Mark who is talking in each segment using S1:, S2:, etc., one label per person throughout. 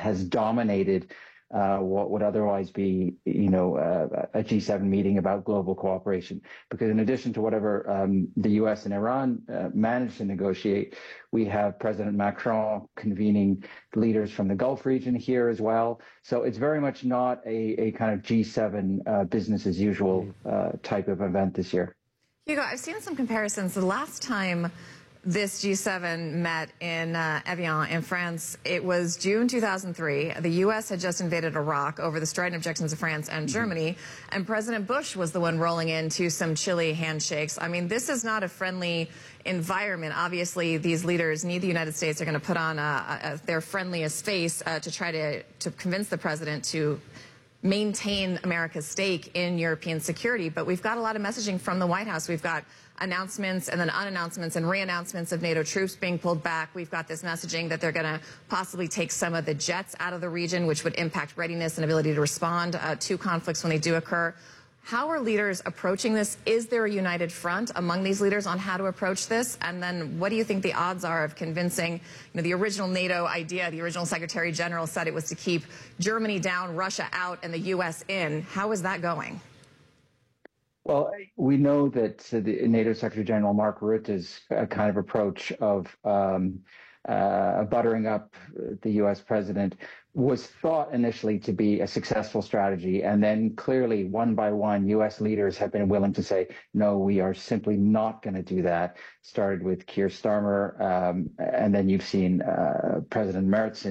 S1: has dominated what would otherwise be, a G7 meeting about global cooperation. Because in addition to whatever the US and Iran managed to negotiate, we have President Macron convening leaders from the Gulf region here as well. So it's very much not a kind of G7 business as usual type of event this year.
S2: Hugo, I've seen some comparisons. The last time this G7 met in Evian in France, it was June 2003. The U.S. had just invaded Iraq over the strident objections of France and Germany, and President Bush was the one rolling into some chilly handshakes. I mean, this is not a friendly environment. Obviously, these leaders need the United States. They're going to put on their friendliest face to try to convince the president to maintain America's stake in European security. But we've got a lot of messaging from the White House. We've got announcements and then unannouncements and re-announcements of NATO troops being pulled back. We've got this messaging that they're going to possibly take some of the jets out of the region, which would impact readiness and ability to respond to conflicts when they do occur. How are leaders approaching this? Is there a united front among these leaders on how to approach this? And then what do you think the odds are of convincing, the original NATO idea, the original Secretary General said it was to keep Germany down, Russia out, and the U.S. in. How is that going?
S1: Well, we know that the NATO Secretary General Mark Rutte's kind of approach of buttering up the U.S. president was thought initially to be a successful strategy. And then clearly, one by one, U.S. leaders have been willing to say, no, we are simply not going to do that. Started with Keir Starmer, and then you've seen Premier Merz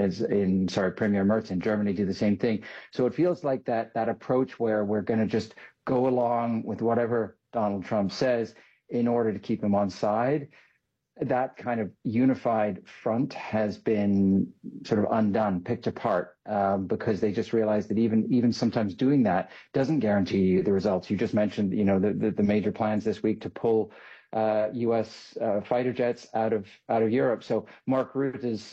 S1: in Germany do the same thing. So it feels like that approach where we're going to just go along with whatever Donald Trump says in order to keep him on side. That kind of unified front has been sort of undone, picked apart, because they just realized that even sometimes doing that doesn't guarantee you the results. You just mentioned, the major plans this week to pull U.S. fighter jets out of Europe. So Mark Rutte's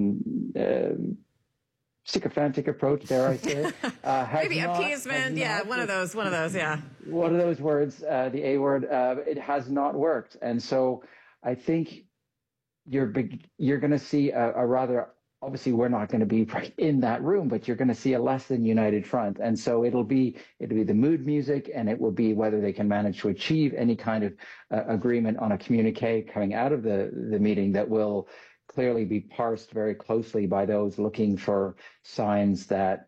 S1: sycophantic approach, dare I say,
S2: maybe appeasement, one of those, yeah.
S1: One of those words, the A word. It has not worked, and so I think you're going to see a rather, obviously we're not going to be in that room, but you're going to see a less than united front. And so it'll be the mood music, and it will be whether they can manage to achieve any kind of agreement on a communique coming out of the meeting that will clearly be parsed very closely by those looking for signs that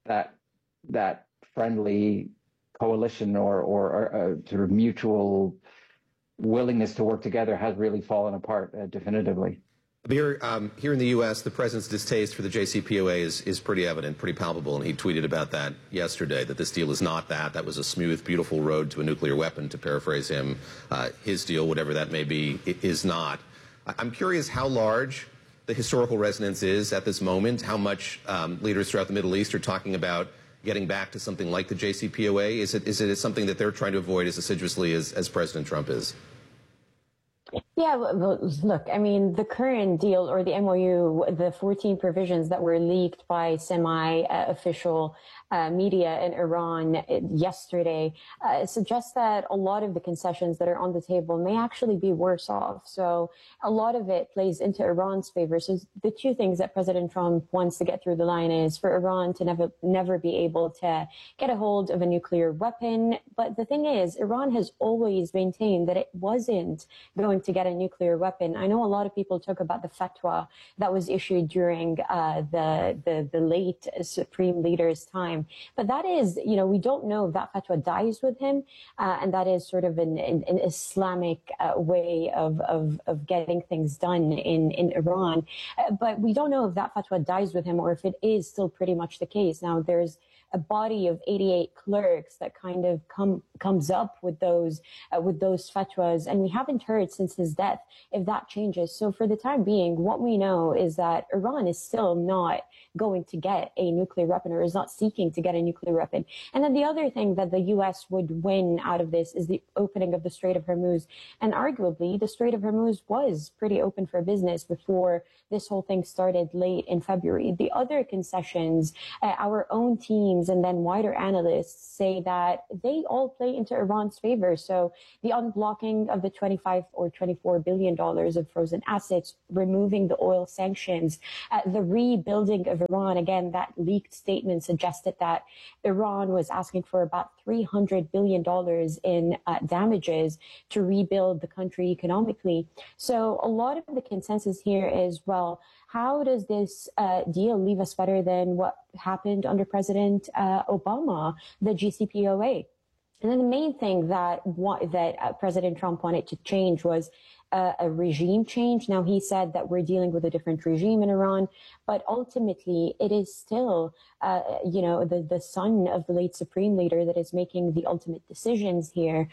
S1: friendly coalition or sort of mutual willingness to work together has really fallen apart definitively.
S3: Here in the U.S., the president's distaste for the JCPOA is pretty evident, pretty palpable, and he tweeted about that yesterday, that this deal is not that. That was a smooth, beautiful road to a nuclear weapon, to paraphrase him. His deal, whatever that may be, is not. I'm curious how large the historical resonance is at this moment, how much leaders throughout the Middle East are talking about getting back to something like the JCPOA? Is it something that they're trying to avoid as assiduously as President Trump is?
S4: Yeah, well, look, I mean, the current deal or the MOU, the 14 provisions that were leaked by semi-official media in Iran yesterday suggests that a lot of the concessions that are on the table may actually be worse off. So a lot of it plays into Iran's favor. So the two things that President Trump wants to get through the line is for Iran to never be able to get a hold of a nuclear weapon. But the thing is, Iran has always maintained that it wasn't going to get a nuclear weapon. I know a lot of people talk about the fatwa that was issued during the late Supreme Leader's time. But that is, we don't know if that fatwa dies with him, and that is sort of an Islamic way of getting things done in Iran. But we don't know if that fatwa dies with him or if it is still pretty much the case. Now, there's a body of 88 clerks that kind of comes up with those fatwas, and we haven't heard since his death if that changes. So for the time being, what we know is that Iran is still not going to get a nuclear weapon, or is not seeking to get a nuclear weapon. And then the other thing that the U.S. would win out of this is the opening of the Strait of Hormuz. And arguably, the Strait of Hormuz was pretty open for business before this whole thing started late in February. The other concessions, our own teams and then wider analysts say that they all play into Iran's favor. So the unblocking of the 25 or 24 $1.4 billion of frozen assets, removing the oil sanctions, the rebuilding of Iran. Again, that leaked statement suggested that Iran was asking for about $300 billion in damages to rebuild the country economically. So a lot of the consensus here is, well, how does this deal leave us better than what happened under President Obama, the JCPOA? And then the main thing that President Trump wanted to change was a regime change. Now, he said that we're dealing with a different regime in Iran, but ultimately it is still, the son of the late supreme leader that is making the ultimate decisions here.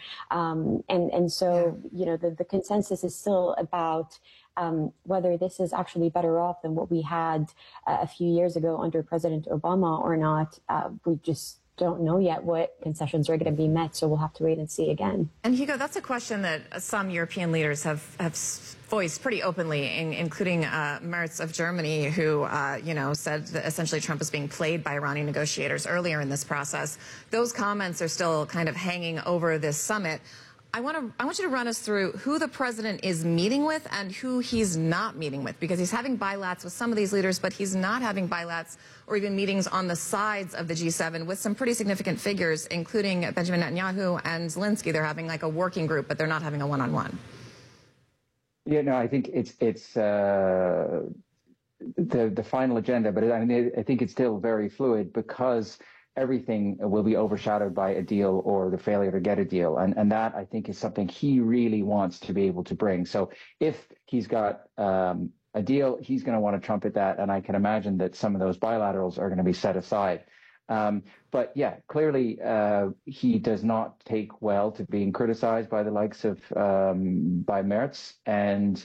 S4: So, the consensus is still about whether this is actually better off than what we had a few years ago under President Obama or not. We just don't know yet what concessions are going to be met, so we'll have to wait and see again.
S2: And Hugo, that's a question that some European leaders have voiced pretty openly, including Merz of Germany, who said that essentially Trump was being played by Iranian negotiators earlier in this process. Those comments are still kind of hanging over this summit. I want you to run us through who the president is meeting with and who he's not meeting with, because he's having bilats with some of these leaders, but he's not having bilats or even meetings on the sides of the G7 with some pretty significant figures, including Benjamin Netanyahu and Zelensky. They're having like a working group, but they're not having a one-on-one.
S1: Yeah, no, I think it's the final agenda, but I think it's still very fluid because everything will be overshadowed by a deal or the failure to get a deal. And that, I think, is something he really wants to be able to bring. So if he's got a deal, he's going to want to trumpet that. And I can imagine that some of those bilaterals are going to be set aside. But yeah, clearly he does not take well to being criticized by the likes of by Merz. And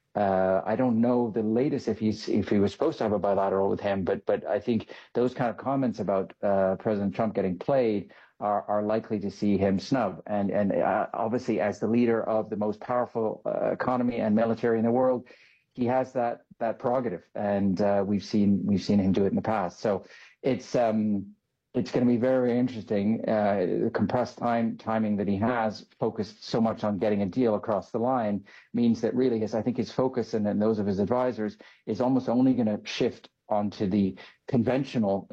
S1: I don't know the latest if he was supposed to have a bilateral with him, but I think those kind of comments about President Trump getting played are likely to see him snub. And obviously, as the leader of the most powerful economy and military in the world, he has that prerogative, and we've seen him do it in the past. So it's going to be very interesting. The compressed timing that he has, focused so much on getting a deal across the line, means that really I think his focus and then those of his advisors is almost only going to shift onto the conventional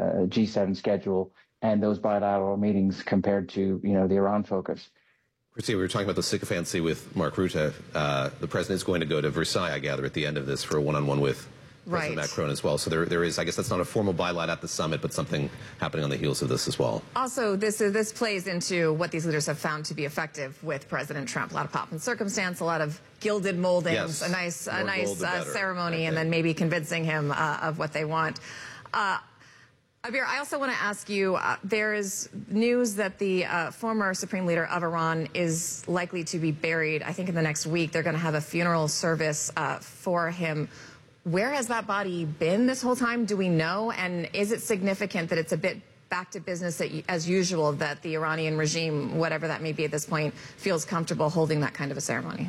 S1: G7 schedule and those bilateral meetings compared to the Iran focus.
S3: Christine, we were talking about the sycophancy with Mark Rutte. The president is going to go to Versailles, I gather, at the end of this for a one-on-one with President Macron as well. So there is, I guess that's not a formal bilat at the summit, but something happening on the heels of this as well. Also,
S2: this plays into what these leaders have found to be effective with President Trump. A lot of pomp and circumstance, a lot of gilded moldings, yes, a nice ceremony, and then maybe convincing him of what they want. Abir, I also want to ask you, there is news that the former supreme leader of Iran is likely to be buried. I think in the next week they're going to have a funeral service for him. Where has that body been this whole time? Do we know? And is it significant that it's a bit back to business as usual, that the Iranian regime, whatever that may be at this point, feels comfortable holding that kind of a ceremony?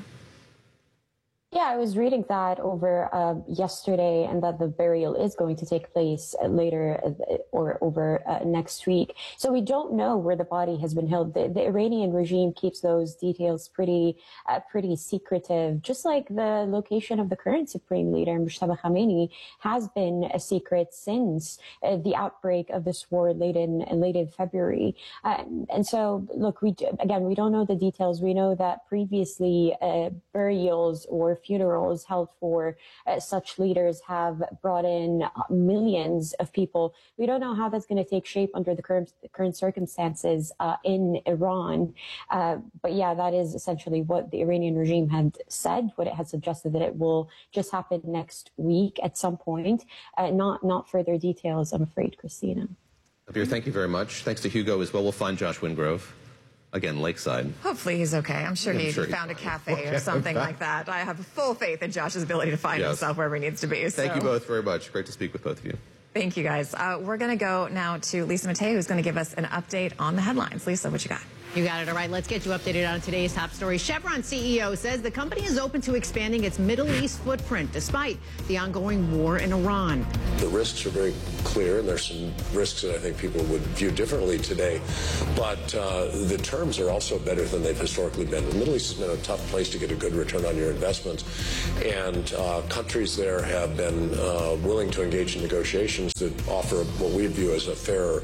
S4: Yeah, I was reading that over yesterday, and that the burial is going to take place later or over next week. So we don't know where the body has been held. The Iranian regime keeps those details pretty secretive, just like the location of the current supreme leader, Mujtaba Khamenei, has been a secret since the outbreak of this war late in February. And so, look, we don't know the details. We know that previously burials or funerals held for such leaders have brought in millions of people. We don't know how that's going to take shape under the current circumstances in Iran. But yeah, that is essentially what the Iranian regime had said, what it had suggested, that it will just happen next week at some point. Not further details, I'm afraid, Christina.
S3: Abir, thank you very much. Thanks to Hugo as well. We'll find Josh Wingrove. Again, Lakeside.
S2: Hopefully he's okay. I'm sure he found a cafe or something like that. I have full faith in Josh's ability to find himself wherever he needs to be.
S3: Thank you both very much. Great to speak with both of you.
S2: Thank you, guys. We're going to go now to Lisa Matei, who's going to give us an update on the headlines. Lisa, what you got?
S5: You got it. All right, let's get you updated on today's top story. Chevron CEO says the company is open to expanding its Middle East footprint despite the ongoing war in Iran.
S6: The risks are very clear, and there's some risks that I think people would view differently today. But the terms are also better than they've historically been. The Middle East has been a tough place to get a good return on your investments, and countries there have been willing to engage in negotiations that offer what we view as a fair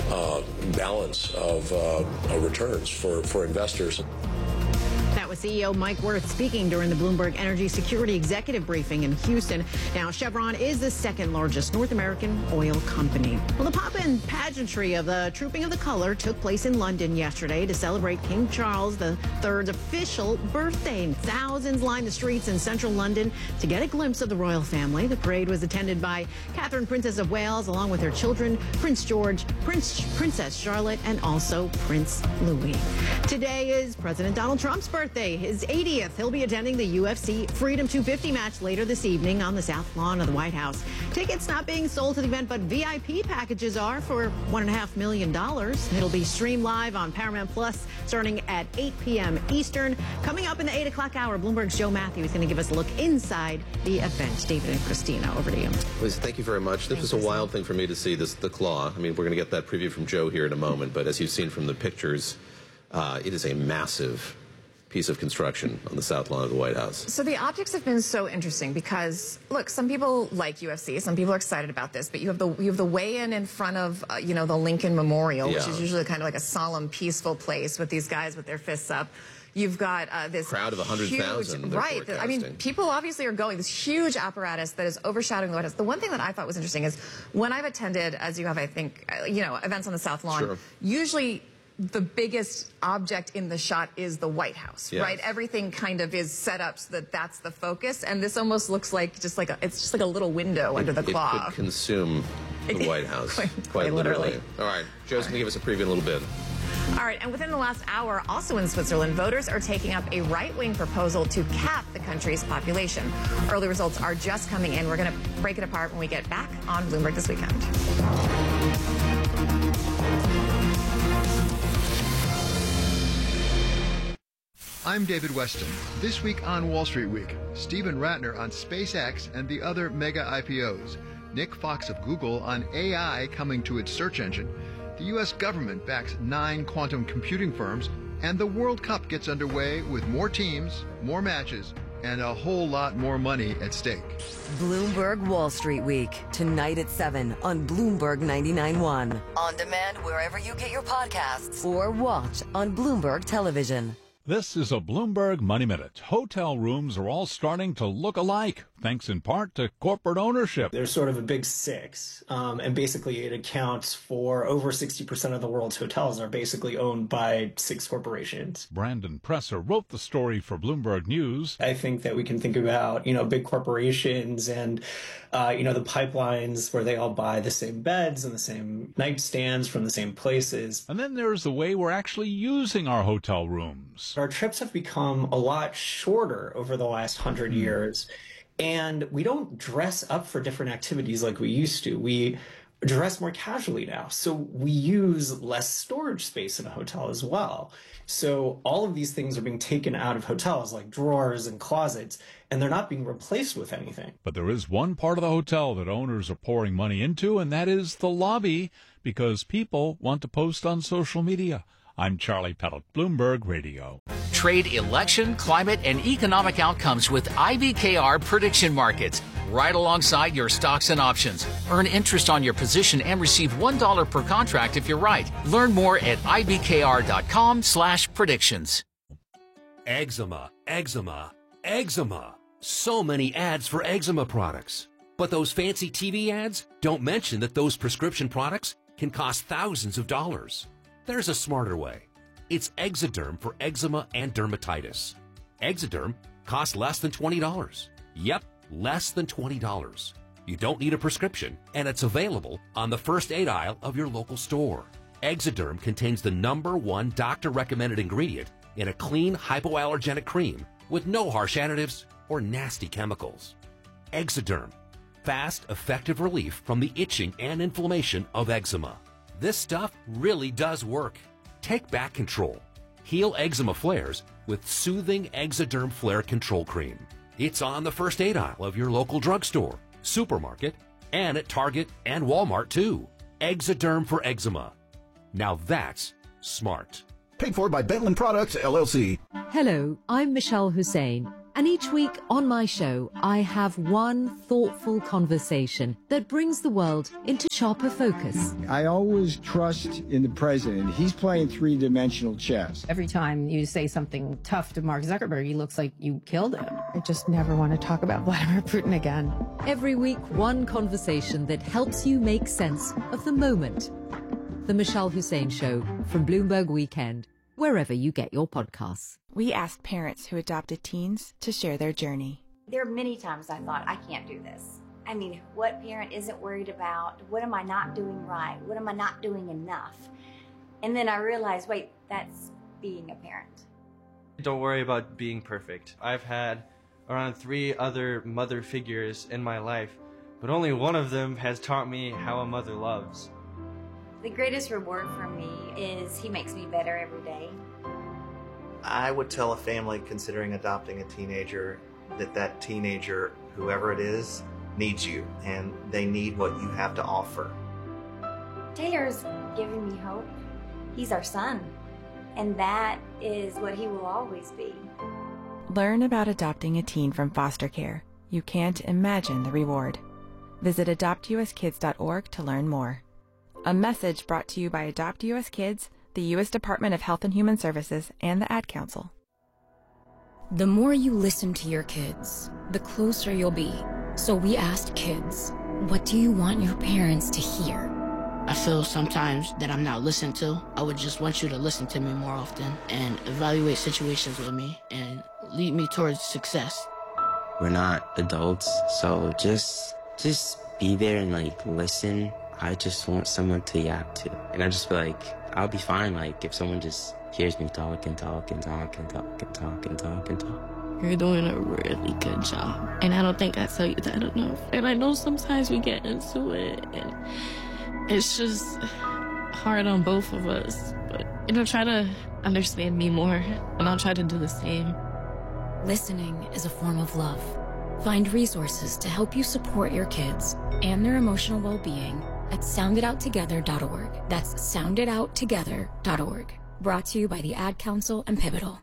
S6: balance of returns for investors.
S5: That was CEO Mike Wirth speaking during the Bloomberg Energy Security Executive Briefing in Houston. Now, Chevron is the second largest North American oil company. Well, the pomp and pageantry of the Trooping of the Color took place in London yesterday to celebrate King Charles III's official birthday. Thousands lined the streets in central London to get a glimpse of the royal family. The parade was attended by Catherine, Princess of Wales, along with her children, Prince George, Princess Charlotte, and also Prince Louis. Today is President Donald Trump's birthday, his 80th. He'll be attending the UFC Freedom 250 match later this evening on the South Lawn of the White House. Tickets not being sold to the event, but VIP packages are for $1.5 million. It'll be streamed live on Paramount Plus starting at 8 p.m. Eastern. Coming up in the 8 o'clock hour, Bloomberg's Joe Matthew is going to give us a look inside the event. David and Christina, over to you.
S3: Liz, thank you very much. This was a wild thing for me to see, the claw. I mean, we're going to get that preview from Joe here in a moment, but as you've seen from the pictures, it is a massive piece of construction on the South Lawn of the White House.
S2: So the optics have been so interesting because, look, some people like UFC, some people are excited about this, but you have the weigh-in in front of, the Lincoln Memorial, which is usually kind of like a solemn, peaceful place with these guys with their fists up. You've got this
S3: crowd of 100,000.
S2: Right. I mean, people obviously are going. This huge apparatus that is overshadowing the White House. The one thing that I thought was interesting is when I've attended, as you have, I think, events on the South Lawn, usually the biggest object in the shot is the White House, right? Everything kind of is set up so that that's the focus, and this almost looks like it's just like a little window under the claw.
S3: It could consume the White House, quite literally. All right, Joe's going to give us a preview in a little bit.
S2: All right, and within the last hour, also in Switzerland, voters are taking up a right-wing proposal to cap the country's population. Early results are just coming in. We're going to break it apart when we get back on Bloomberg This Weekend.
S7: I'm David Weston. This week on Wall Street Week, Stephen Ratner on SpaceX and the other mega IPOs, Nick Fox of Google on AI coming to its search engine, the U.S. government backs 9 quantum computing firms, and the World Cup gets underway with more teams, more matches, and a whole lot more money at stake.
S8: Bloomberg Wall Street Week, tonight at 7 on Bloomberg 99.1. On demand wherever you get your podcasts or watch on Bloomberg Television.
S9: This is a Bloomberg Money Minute. Hotel rooms are all starting to look alike, thanks in part to corporate ownership.
S10: There's sort of a big six, and basically it accounts for over 60% of the world's hotels are basically owned by 6 corporations.
S9: Brandon Presser wrote the story for Bloomberg News.
S10: I think that we can think about, big corporations and, the pipelines where they all buy the same beds and the same nightstands from the same places.
S9: And then there's the way we're actually using our hotel rooms.
S10: Our trips have become a lot shorter over the last 100 years, and we don't dress up for different activities like we used to. We dress more casually now, so we use less storage space in a hotel as well. So all of these things are being taken out of hotels, like drawers and closets, and they're not being replaced with anything.
S9: But there is one part of the hotel that owners are pouring money into, and that is the lobby, because people want to post on social media. I'm Charlie Pellet, Bloomberg Radio.
S11: Trade election, climate, and economic outcomes with IBKR Prediction Markets. Right alongside your stocks and options. Earn interest on your position and receive $1 per contract if you're right. Learn more at ibkr.com/predictions.
S12: Eczema, eczema, eczema. So many ads for eczema products. But those fancy TV ads don't mention that those prescription products can cost thousands of dollars. There's a smarter way. It's Exoderm for eczema and dermatitis. Exoderm costs less than $20. Yep, less than $20. You don't need a prescription, and it's available on the first aid aisle of your local store. Exoderm contains the #1 doctor-recommended ingredient in a clean, hypoallergenic cream with no harsh additives or nasty chemicals. Exoderm. Fast, effective relief from the itching and inflammation of eczema. This stuff really does work. Take back control. Heal eczema flares with soothing Exaderm Flare Control Cream. It's on the first aid aisle of your local drugstore, supermarket, and at Target and Walmart too. Exaderm for eczema. Now that's smart.
S13: Paid for by Bentland Products, LLC.
S14: Hello, I'm Michelle Hussein, and each week on my show, I have one thoughtful conversation that brings the world into sharper focus.
S15: I always trust in the president. He's playing three-dimensional chess.
S16: Every time you say something tough to Mark Zuckerberg, he looks like you killed him. I just never want to talk about Vladimir Putin again.
S14: Every week, one conversation that helps you make sense of the moment. The Michelle Hussein Show from Bloomberg Weekend, wherever you get your podcasts.
S17: We asked parents who adopted teens to share their journey.
S18: There are many times I thought, I can't do this. I mean, what parent isn't worried about? What am I not doing right? What am I not doing enough? And then I realized, wait, that's being a parent.
S19: Don't worry about being perfect. I've had around 3 other mother figures in my life, but only one of them has taught me how a mother loves.
S18: The greatest reward for me is he makes me better every day.
S20: I would tell a family considering adopting a teenager that teenager, whoever it is, needs you, and they need what you have to offer.
S18: Taylor's giving me hope. He's our son, and that is what he will always be.
S17: Learn about adopting a teen from foster care. You can't imagine the reward. Visit adoptuskids.org to learn more. A message brought to you by Adopt U.S. Kids, the U.S. Department of Health and Human Services, and the Ad Council.
S21: The more you listen to your kids, the closer you'll be. So we asked kids, what do you want your parents to hear?
S22: I feel sometimes that I'm not listened to. I would just want you to listen to me more often and evaluate situations with me and lead me towards success.
S23: We're not adults, so just be there and listen. I just want someone to yap to. And I just feel like I'll be fine, if someone just hears me talk and talk and talk and talk and talk and talk and talk.
S22: You're doing a really good job. And I don't think I tell you that enough. And I know sometimes we get into it and it's just hard on both of us. But, try to understand me more and I'll try to do the same.
S21: Listening is a form of love. Find resources to help you support your kids and their emotional well-being at sounditouttogether.org. That's sounditouttogether.org. Brought to you by the Ad Council and Pivotal.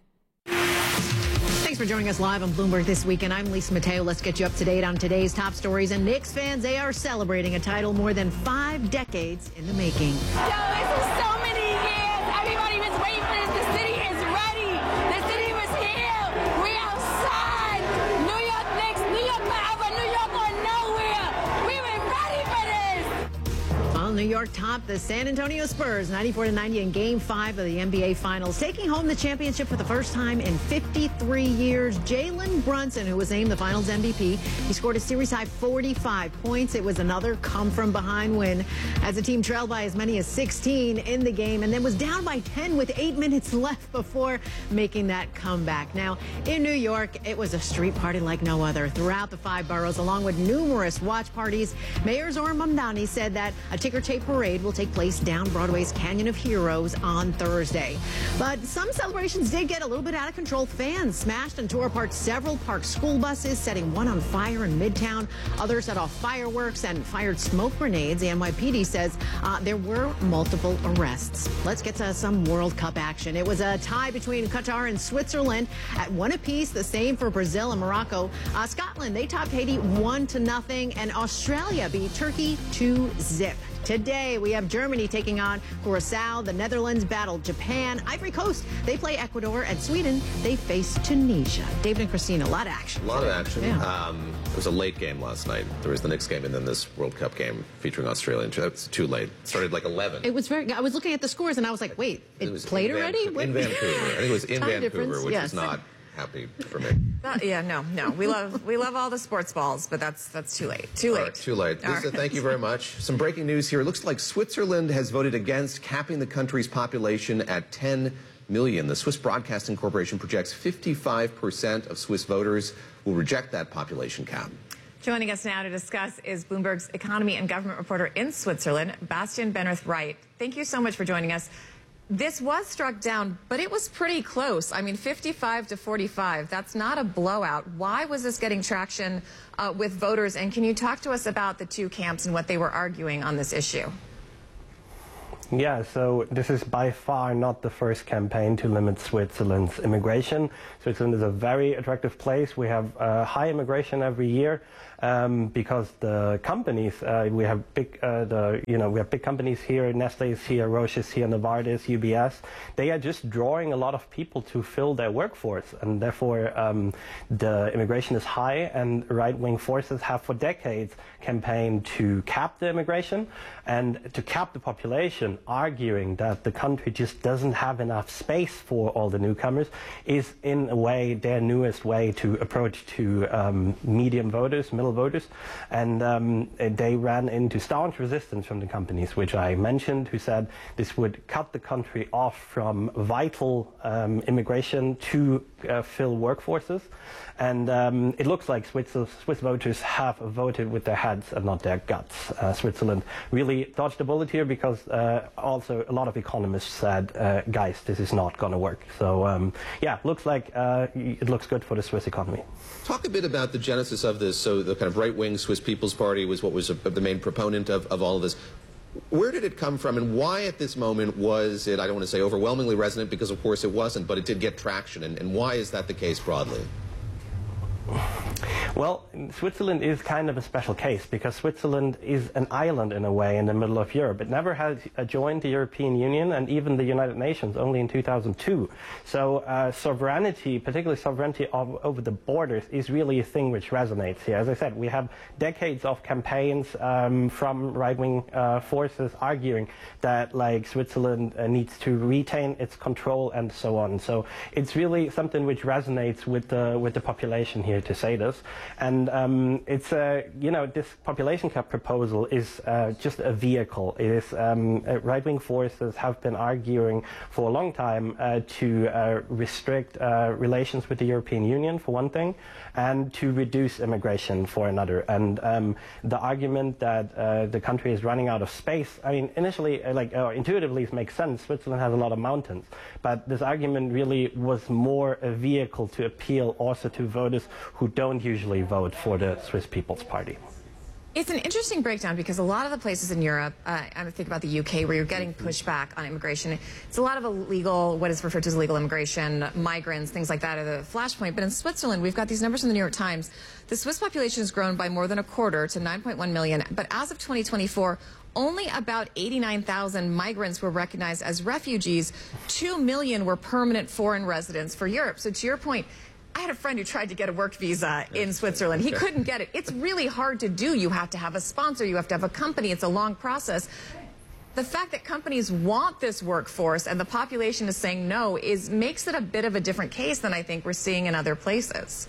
S5: Thanks for joining us live on Bloomberg This Weekend. I'm Lisa Mateo. Let's get you up to date on today's top stories. And Knicks fans, they are celebrating a title more than 5 decades in the making.
S24: Yo, this is so many years. Everybody was waiting for this. The city is ready. The city was here. We outside. New York Knicks, New York forever, New York or nowhere. We were ready for this.
S5: Well, New York topped the San Antonio Spurs 94-90 in Game 5 of the NBA Finals, taking home the championship for the first time in 53 years. Jalen Brunson, who was named the Finals MVP, he scored a series-high 45 points. It was another come-from-behind win as the team trailed by as many as 16 in the game and then was down by 10 with 8 minutes left before making that comeback. Now, in New York, it was a street party like no other throughout the 5 boroughs, along with numerous watch parties. Mayor Zohran Mamdani said that a ticker-tape parade will take place down Broadway's Canyon of Heroes on Thursday. But some celebrations did get a little bit out of control. Fans smashed and tore apart several parked school buses, setting one on fire in Midtown. Others set off fireworks and fired smoke grenades. The NYPD says there were multiple arrests. Let's get to some World Cup action. It was a tie between Qatar and Switzerland at 1 apiece, the same for Brazil and Morocco. Scotland, they topped Haiti 1-0, and Australia beat Turkey 2-0. Today, we have Germany taking on Curacao. The Netherlands battled Japan. Ivory Coast, they play Ecuador. And Sweden, they face Tunisia. David and Christina, a lot of action.
S3: A lot of action.
S5: Yeah.
S3: It was a late game last night. There was the Knicks game and then this World Cup game featuring Australia. It's too late. It started 11.
S5: It was I was looking at the scores and I was like, wait, it was played already?
S3: In Vancouver. I think it was in Vancouver, which is not happy for me.
S2: No. We love all the sports balls, but that's too late. Too late.
S3: Right, too late. Lisa, thank you very much. Some breaking news here. It looks like Switzerland has voted against capping the country's population at 10 million. The Swiss Broadcasting Corporation projects 55% of Swiss voters will reject that population cap.
S2: Joining us now to discuss is Bloomberg's economy and government reporter in Switzerland, Bastian Benrith Wright. Thank you so much for joining us. This was struck down, but it was pretty close. I mean, 55 to 45. That's not a blowout. Why was this getting traction with voters? And can you talk to us about the two camps and what they were arguing on this issue?
S1: Yeah, so this is by far not the first campaign to limit Switzerland's immigration. Switzerland is a very attractive place. We have high immigration every year because the companies we have big we have big companies here. Nestle is here, Roche is here, Novartis, UBS. They are just drawing a lot of people to fill their workforce, and therefore the immigration is high. And right-wing forces have for decades campaigned to cap the immigration and to cap the population, arguing that the country just doesn't have enough space for all the newcomers, is in a way their newest way to approach to medium voters, middle voters. And they ran into staunch resistance from the companies, which I mentioned, who said this would cut the country off from vital immigration to fill workforces. And it looks like Swiss voters have voted with their heads and not their guts. Switzerland really dodged a bullet here because also a lot of economists said, guys, this is not going to work. So yeah, looks like it looks good for the Swiss economy.
S3: Talk a bit about the genesis of this. So the kind of right-wing Swiss People's Party was what was the main proponent of all of this. Where did it come from, and why at this moment was it, I don't want to say overwhelmingly resonant, because of course it wasn't, but it did get traction, and why is that the case broadly?
S1: Well, Switzerland is kind of a special case because Switzerland is an island in a way in the middle of Europe. It never has joined the European Union and even the United Nations only in 2002. So sovereignty, particularly sovereignty over the borders, is really a thing which resonates here. As I said, we have decades of campaigns from right-wing forces arguing that like Switzerland needs to retain its control and so on. So it's really something which resonates with the population here to say this. And it's this population cap proposal is just a vehicle. It is right-wing forces have been arguing for a long time to restrict relations with the European Union for one thing, and to reduce immigration for another. And the argument that the country is running out of space, I mean, initially, intuitively, it makes sense. Switzerland has a lot of mountains, but this argument really was more a vehicle to appeal also to voters who don't usually vote for the Swiss People's Party.
S2: It's an interesting breakdown because a lot of the places in Europe, I think about the UK, where you're getting pushback on immigration, it's a lot of illegal, what is referred to as illegal immigration, migrants, things like that are the flashpoint. But in Switzerland, we've got these numbers from the New York Times. The Swiss population has grown by more than a quarter to 9.1 million. But as of 2024, only about 89,000 migrants were recognized as refugees. 2 million were permanent foreign residents for Europe. So to your point, I had a friend who tried to get a work visa in Switzerland. He couldn't get it. It's really hard to do. You have to have a sponsor. You have to have a company. It's a long process. The fact that companies want this workforce and the population is saying no makes it a bit of a different case than I think we're seeing in other places.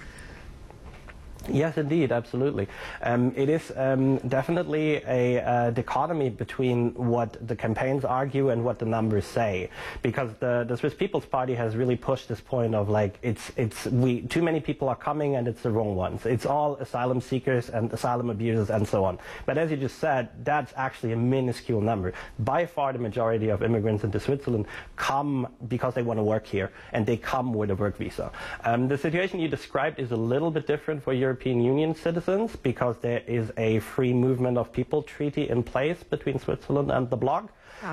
S1: Yes, indeed, absolutely. It is definitely a dichotomy between what the campaigns argue and what the numbers say, because the Swiss People's Party has really pushed this point of like too many people are coming and it's the wrong ones. It's all asylum seekers and asylum abusers and so on. But as you just said, that's actually a minuscule number. By far, the majority of immigrants into Switzerland come because they want to work here, and they come with a work visa. The situation you described is a little bit different for European Union citizens because there is a free movement of people treaty in place between Switzerland and the bloc.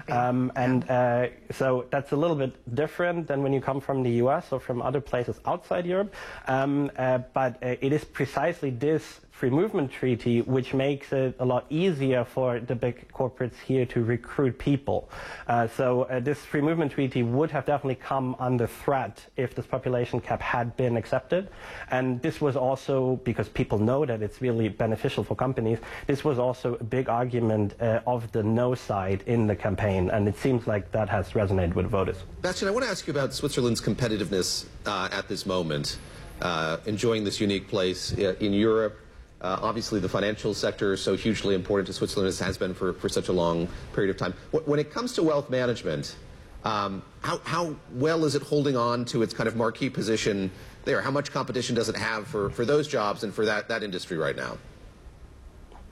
S1: So that's a little bit different than when you come from the US or from other places outside Europe. But it is precisely this free movement treaty which makes it a lot easier for the big corporates here to recruit people. So this free movement treaty would have definitely come under threat if this population cap had been accepted. And this was also, because people know that it's really beneficial for companies, this was also a big argument of the no side in the campaign, and it seems like that has resonated with voters.
S3: Bastian, I want to ask you about Switzerland's competitiveness at this moment, enjoying this unique place in Europe. Obviously, the financial sector is so hugely important to Switzerland, as has been for such a long period of time. When it comes to wealth management, how well is it holding on to its kind of marquee position there? How much competition does it have for those jobs and for that industry right now?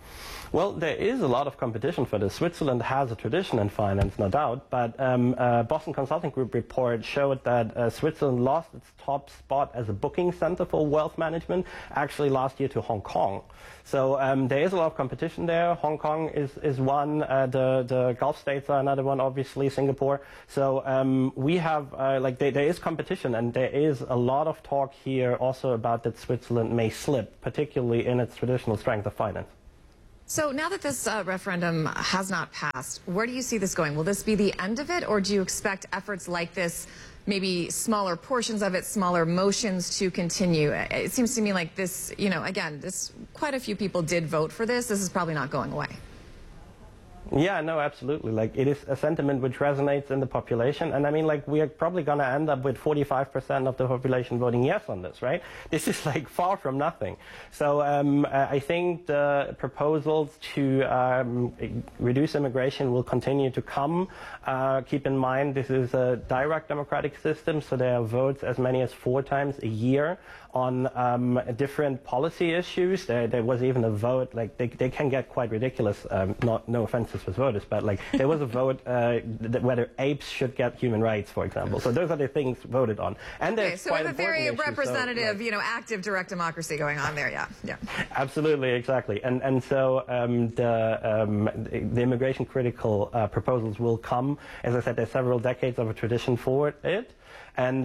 S1: Well, there is a lot of competition for this. Switzerland has a tradition in finance, no doubt, but Boston Consulting Group report showed that Switzerland lost its top spot as a booking center for wealth management actually last year to Hong Kong. So there is a lot of competition there. Hong Kong is one, the Gulf states are another one, obviously, Singapore. So we have, there is competition, and there is a lot of talk here also about that Switzerland may slip, particularly in its traditional strength of finance.
S2: So now that this referendum has not passed, where do you see this going? Will this be the end of it, or do you expect efforts like this, maybe smaller portions of it, smaller motions, to continue? It seems to me like this, again, quite a few people did vote for this. This is probably not going away.
S1: Yeah, no, absolutely. It is a sentiment which resonates in the population. And I mean, we are probably going to end up with 45% of the population voting yes on this, right? This is far from nothing. So I think the proposals to reduce immigration will continue to come. Keep in mind, this is a direct democratic system, so there are votes as many as 4 times a year on different policy issues. There was even a vote, they can get quite ridiculous, no offense to Swiss voters, but there was a vote whether apes should get human rights, for example. So those are the things voted on. And
S2: okay, so we have a very representative, active direct democracy going on there, yeah. Absolutely,
S1: exactly. And so the immigration critical proposals will come. As I said, there's several decades of a tradition for it. And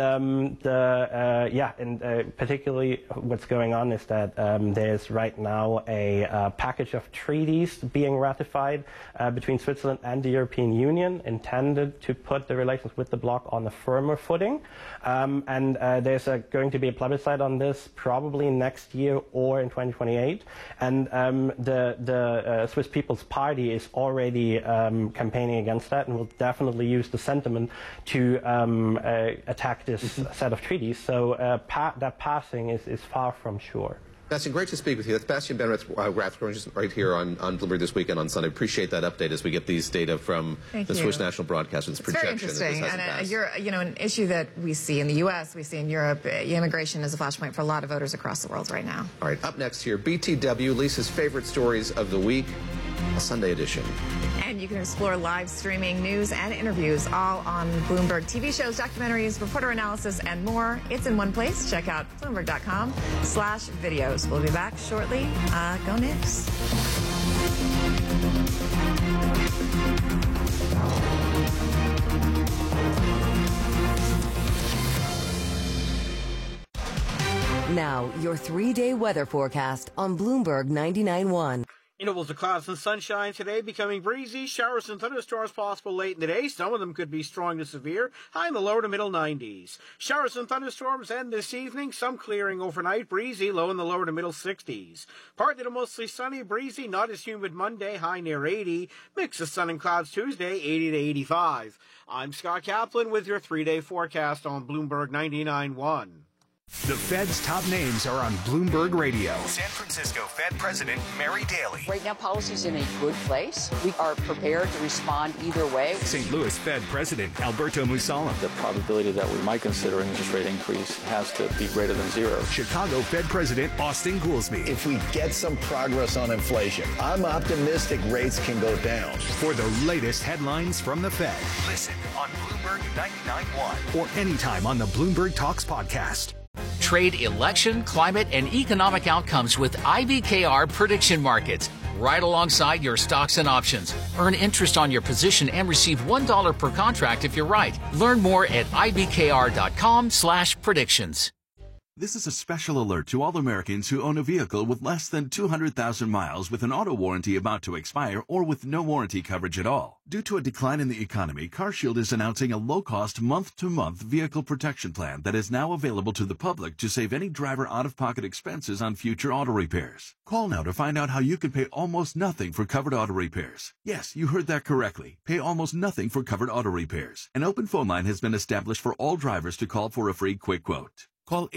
S1: particularly what's going on is that there's right now a package of treaties being ratified between Switzerland and the European Union, intended to put the relations with the bloc on a firmer footing. And there's going to be a plebiscite on this probably next year or in 2028. And the Swiss People's Party is already campaigning against that, and will definitely use the sentiment to attack this set of treaties. So that passing is far from sure.
S3: Bastian, great to speak with you. That's Bastian Benrath, just right here on Bloomberg This Weekend on Sunday. Appreciate that update as we get these data from the Swiss National Broadcaster. It's
S2: very interesting, and you're, an issue that we see in the U.S., we see in Europe. Immigration is a flashpoint for a lot of voters across the world right now.
S3: All right, up next here, BTW, Lisa's favorite stories of the week, a Sunday edition.
S2: And you can explore live streaming news and interviews all on Bloomberg. TV shows, documentaries, reporter analysis, and more. It's in one place. Check out Bloomberg.com/videos. We'll be back shortly. Go Knicks.
S4: Now, your 3-day weather forecast on Bloomberg 99.1.
S6: Intervals of clouds and sunshine today, becoming breezy. Showers and thunderstorms possible late in the day. Some of them could be strong to severe. High in the lower to middle 90s. Showers and thunderstorms end this evening. Some clearing overnight. Breezy, low in the lower to middle 60s. Partly to mostly sunny, breezy. Not as humid Monday. High near 80. Mix of sun and clouds Tuesday, 80 to 85. I'm Scott Kaplan with your 3-day forecast on Bloomberg 99.1.
S7: The Fed's top names are on Bloomberg Radio.
S8: San Francisco Fed President Mary Daly.
S25: Right now, policy's in a good place. We are prepared to respond either way.
S7: St. Louis Fed President Alberto Musalem.
S26: The probability that we might consider an interest rate increase has to be greater than 0.
S7: Chicago Fed President Austin Goolsbee.
S27: If we get some progress on inflation, I'm optimistic rates can go down.
S7: For the latest headlines from the Fed.
S8: Listen on Bloomberg 99.1.
S7: Or anytime on the Bloomberg Talks podcast.
S11: Trade election, climate, and economic outcomes with IBKR Prediction Markets, right alongside your stocks and options. Earn interest on your position and receive $1 per contract if you're right. Learn more at ibkr.com/predictions.
S28: This is a special alert to all Americans who own a vehicle with less than 200,000 miles with an auto warranty about to expire or with no warranty coverage at all. Due to a decline in the economy, CarShield is announcing a low-cost month-to-month vehicle protection plan that is now available to the public to save any driver out-of-pocket expenses on future auto repairs. Call now to find out how you can pay almost nothing for covered auto repairs. Yes, you heard that correctly. Pay almost nothing for covered auto repairs. An open phone line has been established for all drivers to call for a free quick quote. Call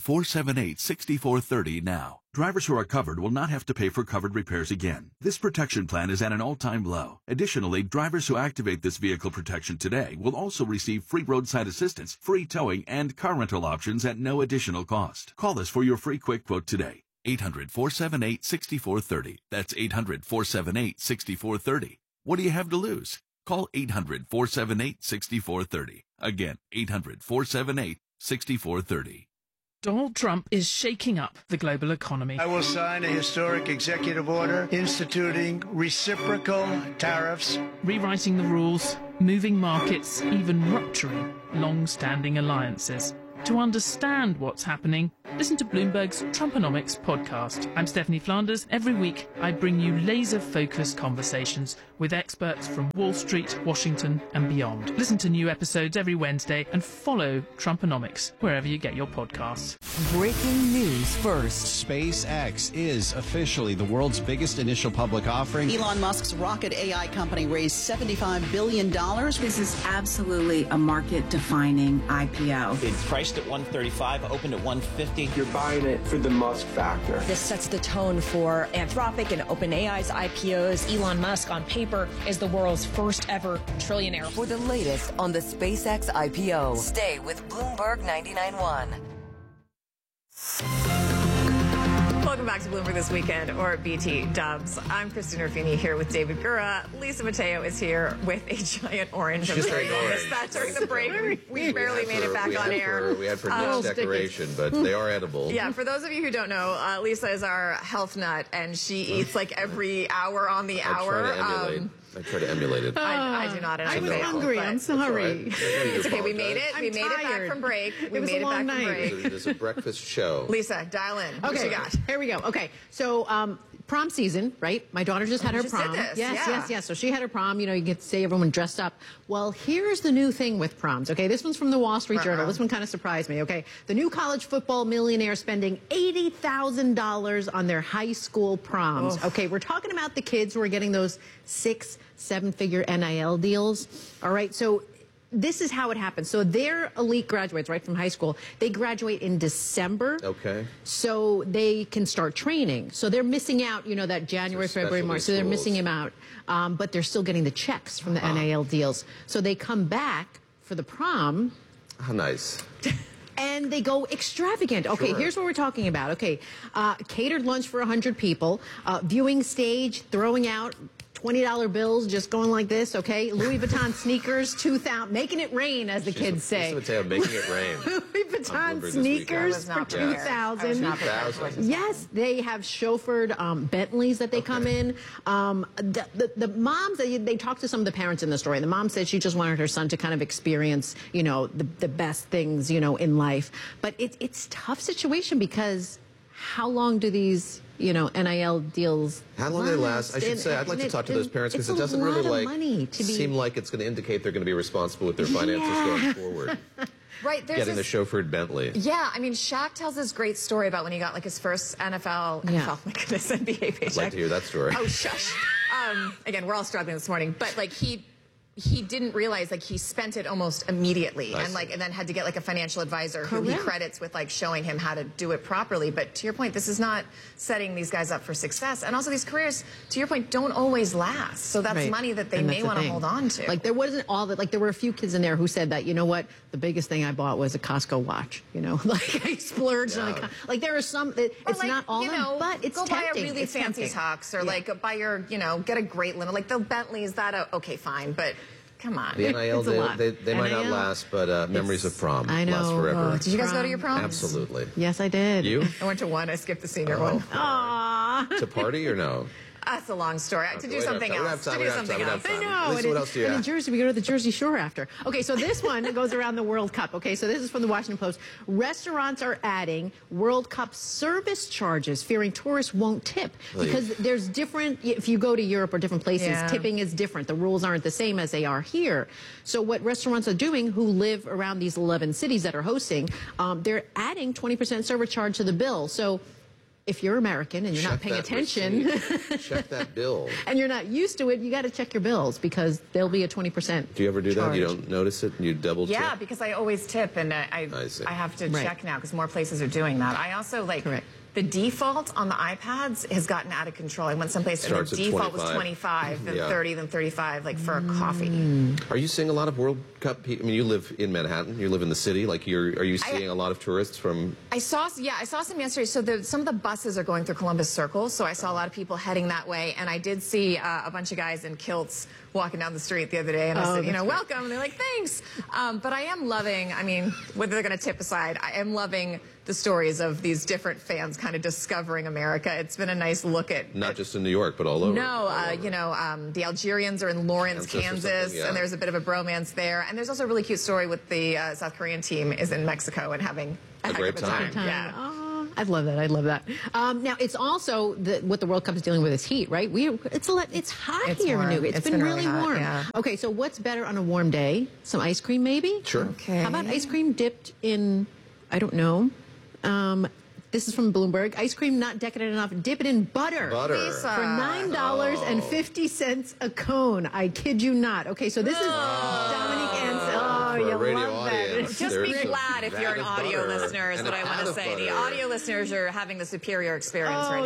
S28: 800-478-6430 now. Drivers who are covered will not have to pay for covered repairs again. This protection plan is at an all-time low. Additionally, drivers who activate this vehicle protection today will also receive free roadside assistance, free towing, and car rental options at no additional cost. Call us for your free quick quote today. 800-478-6430. That's 800-478-6430. What do you have to lose? Call 800-478-6430. Again, 800-478-6430.
S9: Donald Trump is shaking up the global economy.
S10: I will sign a historic executive order instituting reciprocal tariffs,
S9: rewriting the rules, moving markets, even rupturing long-standing alliances. To understand what's happening, listen to Bloomberg's Trumponomics podcast. I'm Stephanie Flanders. Every week, I bring you laser-focused conversations with experts from Wall Street, Washington, and beyond. Listen to new episodes every Wednesday and follow Trumponomics wherever you get your podcasts.
S4: Breaking news first.
S12: SpaceX is officially the world's biggest initial public offering.
S13: Elon Musk's rocket AI company raised $75 billion.
S14: This is absolutely a market-defining IPO.
S15: It's priced at $135, opened at $150.
S16: You're buying it for the Musk factor.
S19: This sets the tone for Anthropic and OpenAI's IPOs. Elon Musk, on paper, is the world's first ever trillionaire.
S4: For the latest on the SpaceX IPO, stay with Bloomberg 99.1.
S2: Welcome back to Bloomberg This Weekend, or BT Dubs. I'm Christine Ruffini here with David Gura. Lisa Mateo is here with a giant orange.
S3: She's very orange.
S2: That during the break. We barely made it back on air.
S3: We had for next decoration, but they are edible.
S2: Yeah, for those of you who don't know, Lisa is our health nut, and she eats like every hour on the hour.
S3: I try to emulate it.
S2: I do not, and
S5: I was hungry. I'm sorry.
S2: It's okay. We made it. We made it back from break. We made it back from break.
S3: There's a breakfast show.
S2: Lisa, dial in.
S5: Okay,
S2: what you got?
S5: Here we go. Okay, so prom season, right? My daughter just had her prom. Yes. So she had her prom. You know, you get to see everyone dressed up. Well, here's the new thing with proms. Okay, this one's from the Wall Street Journal. This one kind of surprised me. Okay, the new college football millionaire spending $80,000 on their high school proms. Oh. Okay, we're talking about the kids who are getting those 6-7-figure NIL deals. All right, so this is how it happens. So they're elite graduates, right, from high school. They graduate in December.
S3: Okay.
S5: So they can start training. So they're missing out, you know, that January, February, March. So they're missing him out. But they're still getting the checks from the NIL deals. So they come back for the prom.
S3: How nice.
S5: And they go extravagant. Okay, here's what we're talking about. Okay, catered lunch for 100 people, viewing stage, throwing out $20 bills, just going like this, okay? Louis Vuitton sneakers, 2,000, making it rain, as the kids say.
S3: Making it rain.
S5: Louis Vuitton sneakers for 2,000. Yes, they have chauffeured Bentleys that they come in. The moms, they talked to some of the parents in the story. The mom said she just wanted her son to kind of experience, you know, the best things, you know, in life. But it's a tough situation because how long do these, you know, NIL deals
S3: How long they last? I should say, I'd like to talk to those parents because it doesn't really seem like it's going to indicate they're going to be responsible with their finances going forward.
S2: Right, there's
S3: getting the chauffeured Bentley.
S2: Yeah, I mean, Shaq tells this great story about when he got like his first NFL, my goodness, NBA paycheck.
S3: I'd like to hear that story.
S2: Oh, shush. Again, we're all struggling this morning, but like he didn't realize like he spent it almost immediately and then had to get like a financial advisor who he credits with like showing him how to do it properly. But to your point, this is not setting these guys up for success. And also these careers, to your point, don't always last. So that's money that they may want to hold on to.
S5: Like there wasn't all that, like there were a few kids in there who said that, you know what, the biggest thing I bought was a Costco watch, you know, like I splurged on like there are some, it's like, not all, but it's
S2: go
S5: tempting.
S2: Buy a really fancy tux or like buy your, you know, get a great linen, like the Bentleys, okay, fine, but come on.
S3: The NIL, they might not last, but memories of prom last forever.
S2: Did you guys go to your proms?
S3: Absolutely.
S5: Yes, I did.
S3: You?
S2: I went to one. I skipped the senior one.
S5: Aww.
S3: To party or no?
S2: That's a long story. To do something else.
S5: I know.
S3: Lisa, what else do you have?
S5: In Jersey, we go to the Jersey Shore after. Okay, so this one goes around the World Cup. Okay, so this is from the Washington Post. Restaurants are adding World Cup service charges, fearing tourists won't tip. Because there's different, if you go to Europe or different places, tipping is different. The rules aren't the same as they are here. So what restaurants are doing who live around these 11 cities that are hosting, they're adding 20% service charge to the bill. So if you're American and you're not paying attention,
S3: check that bill.
S5: And you're not used to it, you got to check your bills because there'll be a 20%.
S3: Do you ever do that? You don't notice it and you double check?
S2: Yeah, because I always tip and I have to check now because more places are doing that. I also the default on the iPads has gotten out of control. I went someplace and the default was 25, then 30, then 35, like for a coffee.
S3: Are you seeing a lot of World Cup people? I mean, you live in Manhattan. You live in the city. Like, are you seeing a lot of tourists from?
S2: I saw some yesterday. So some of the buses are going through Columbus Circle. So I saw a lot of people heading that way, and I did see a bunch of guys in kilts walking down the street the other day, and I said, you know, welcome. And they're like, thanks. But I am loving, I mean, whether they're going to tip aside, I am loving the stories of these different fans kind of discovering America. It's been a nice look at...
S3: Not just in New York, but all over.
S2: No, you know, the Algerians are in Lawrence, Kansas, and there's a bit of a bromance there. And there's also a really cute story with the South Korean team is in Mexico and having a great time. Yeah.
S5: Oh, I love that. I love that. Now, it's also what the World Cup is dealing with is heat, right? It's hot here in New York. It's been really warm. Yeah. Okay, so what's better on a warm day? Some ice cream, maybe?
S3: Sure.
S5: Okay. How about ice cream dipped in, I don't know, this is from Bloomberg. Ice cream not decadent enough. Dip it in butter.
S3: Butter.
S5: For $9.50 a cone. I kid you not. Okay, so this is Dominique Ansel. Oh, you love that.
S2: Just be glad if you're an audio listener is what I want to say. The audio listeners are having the superior experience right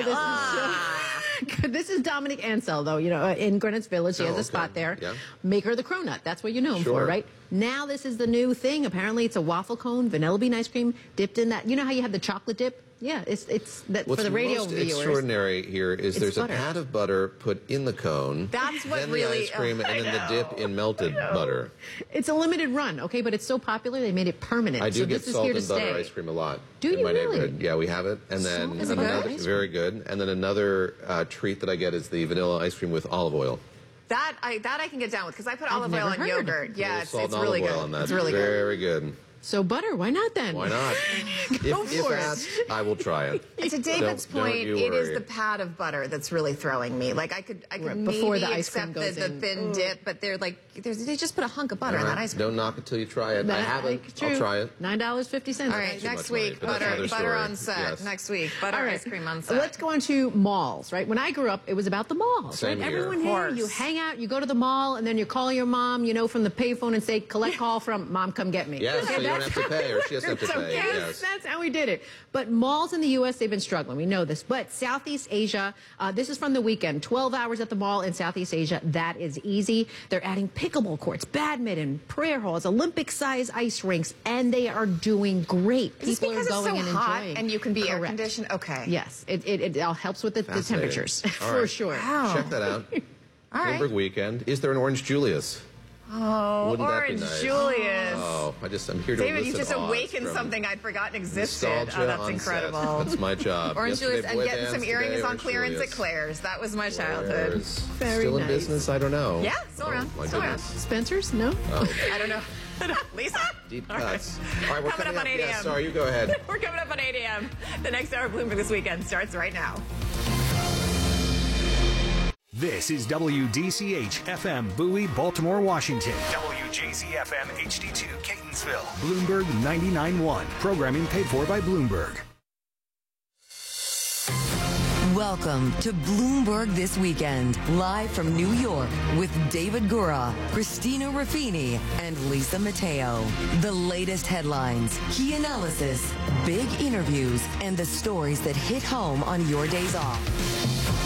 S2: now.
S5: This is Dominique Ansel, though, you know, in Greenwich Village. She has a spot there. Yeah. Maker of the Cronut. That's what you know him for, right? Now this is the new thing. Apparently it's a waffle cone, vanilla bean ice cream dipped in that. You know how you have the chocolate dip? Yeah, it's that for the radio viewers.
S3: What's extraordinary here is there's a pat of butter put in the cone.
S2: That's what
S3: then
S2: really...
S3: the ice cream and then the dip in melted butter.
S5: It's a limited run, okay, but it's so popular they made it permanent.
S3: I do
S5: so
S3: get
S5: this
S3: salt
S5: is here
S3: and
S5: to
S3: butter
S5: stay.
S3: ice cream a lot.
S5: Do
S3: in
S5: you
S3: my
S5: really?
S3: neighborhood. Yeah, we have it. And then very good. And then another treat that I get is the vanilla ice cream with olive oil.
S2: That I can get down with because I put olive oil on yogurt. Yeah, it's really good.
S3: It's really good. Very good.
S5: So butter, why not then?
S3: Why not? If asked, I will try it.
S2: To David's point, it is the pat of butter that's really throwing me. Like I could
S5: before
S2: maybe
S5: the ice
S2: accept
S5: cream goes
S2: the thin dip, but they're like they just put a hunk of butter in that ice cream.
S3: Don't knock it till you try it. I haven't. I'll try it.
S5: $9.50.
S2: All right, next week butter on set. Yes. Next week butter ice cream on set.
S5: Let's go on to malls. Right, when I grew up, it was about the malls.
S3: Same
S5: right?
S3: here.
S5: Everyone here, you hang out, you go to the mall, and then you call your mom, you know, from the payphone and say, collect call from Mom, come get me.
S3: Yes, so you don't have to pay, or she has to have to pay.
S5: Yes, that's how we did it. But malls in the U.S., they've been struggling. We know this. But Southeast Asia, this is from the weekend. 12 hours at the mall in Southeast Asia. That is easy. They're adding pickleball courts, badminton, prayer halls, Olympic-sized ice rinks, and they are doing great.
S2: People are going and enjoying. And you can be air conditioned? Okay.
S5: Yes, it all helps with the temperatures, for sure.
S2: Wow.
S3: Check that out.
S2: All right.
S3: Bloomberg Weekend. Is there an Orange Julius?
S2: Oh,
S3: Wouldn't
S2: Orange
S3: that be nice?
S2: Julius.
S3: Oh, I'm here to
S2: David,
S3: elicit
S2: you just
S3: odds
S2: awakened
S3: from
S2: something I'd forgotten existed.
S3: nostalgia
S2: Oh, that's
S3: on
S2: incredible.
S3: set. That's my job.
S2: Orange
S3: Yesterday,
S2: Julius and
S3: boy
S2: getting
S3: bands,
S2: some earrings
S3: today,
S2: on
S3: Orange
S2: clearance
S3: Julius.
S2: at Claire's. That was my childhood.
S5: Very
S3: Still in
S5: nice.
S3: business? I don't know.
S2: Yeah, still around.
S3: My
S2: Still around.
S3: goodness.
S5: Spencer's? No?
S3: Oh.
S2: I don't know. Lisa?
S3: Deep cuts. All right, we're
S2: Coming up on 8
S3: Yeah,
S2: a.m.
S3: sorry, you go ahead.
S2: We're coming up on 8 a.m. The next hour of Bloomberg This Weekend starts right now.
S7: This is WDCH FM Bowie, Baltimore, Washington.
S8: WJZ FM HD2 Catonsville.
S7: Bloomberg 99.1. Programming paid for by Bloomberg.
S4: Welcome to Bloomberg This Weekend, live from New York with David Gura, Christina Raffini, and Lisa Mateo. The latest headlines, key analysis, big interviews, and the stories that hit home on your days off.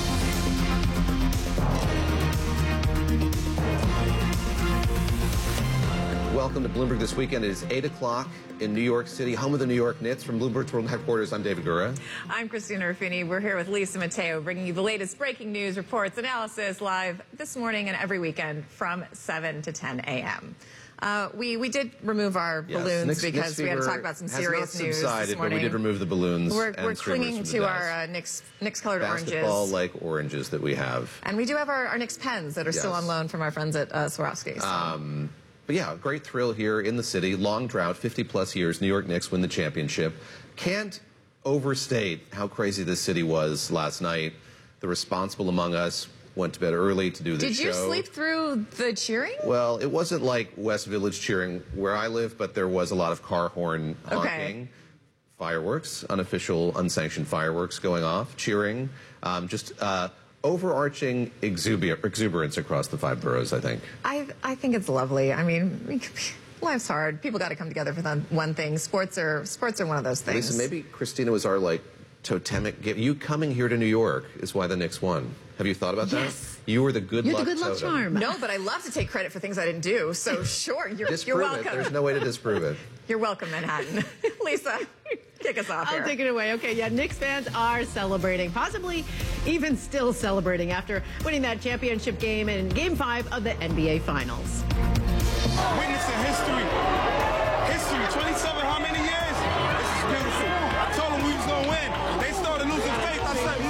S3: Welcome to Bloomberg This Weekend. It is 8 o'clock in New York City, home of the New York Knicks. From Bloomberg's World Headquarters, I'm David Gura.
S2: I'm Christina Raffini. We're here with Lisa Mateo, bringing you the latest breaking news, reports, analysis live this morning and every weekend from 7 to 10 a.m. We did remove our balloons because we had to talk about some serious news this morning.
S3: But we did remove the balloons.
S2: We're clinging to our Knicks colored oranges.
S3: Basketball-like oranges that we have.
S2: And we do have our Knicks pens that are still on loan from our friends at Swarovski. So.
S3: But yeah, great thrill here in the city. Long drought, 50-plus years. New York Knicks win the championship. Can't overstate how crazy this city was last night. The responsible among us went to bed early to do this show.
S2: Did you sleep through the cheering?
S3: Well, it wasn't like West Village cheering where I live, but there was a lot of car horn honking. Fireworks, unofficial, unsanctioned fireworks going off, cheering. Overarching exuberance across the 5 boroughs, I think.
S2: I think it's lovely. I mean, life's hard. People got to come together for one thing. Sports are one of those things.
S3: Lisa, maybe Christina was our totemic gift. You coming here to New York is why the Knicks won. Have you thought about that? You were the good luck
S5: You're the good luck
S3: totem.
S5: charm.
S2: No, but I love to take credit for things I didn't do. So sure, you're welcome.
S3: There's no way to disprove it.
S2: You're welcome, Manhattan. Lisa, kick us off here.
S5: I'll take it away. Okay, yeah, Knicks fans are celebrating, possibly even still celebrating after winning that championship game in Game 5 of the NBA Finals.
S1: Witnessing history. History. 27, how many years? This is beautiful. I told them we was going to win. They started losing faith. I said,